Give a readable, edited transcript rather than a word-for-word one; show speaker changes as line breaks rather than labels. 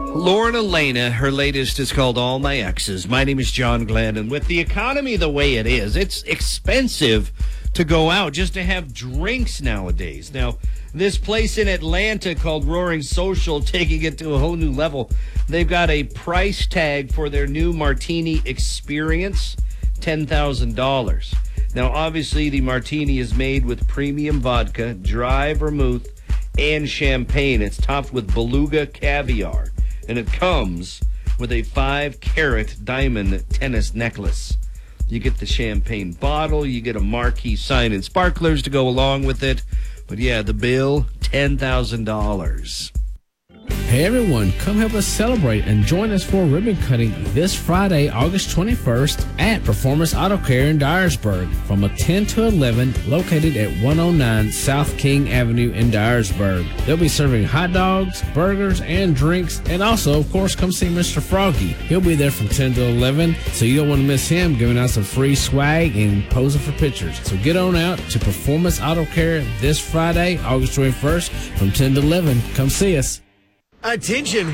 Lauren Elena, her latest is called All My Exes. My name is John Glenn, and with the economy the way it is, it's expensive to go out just to have drinks nowadays. Now, this place in Atlanta called Roaring Social, taking it to a whole new level. They've got a price tag for their new martini experience, $10,000. Now, obviously, the martini is made with premium vodka, dry vermouth, and champagne. It's topped with beluga caviar, and it comes with a 5-carat diamond tennis necklace. You get the champagne bottle, you get a marquee sign and sparklers to go along with it. But yeah, the bill, $10,000.
Hey everyone, come help us celebrate and join us for ribbon cutting this Friday, August 21st at Performance Auto Care in Dyersburg from 10 to 11, located at 109 South King Avenue in Dyersburg. They'll be serving hot dogs, burgers, and drinks, and also, of course, come see Mr. Froggy. He'll be there from 10 to 11, so you don't want to miss him giving out some free swag and posing for pictures. So get on out to Performance Auto Care this Friday, August 21st from 10 to 11. Come see us.
Attention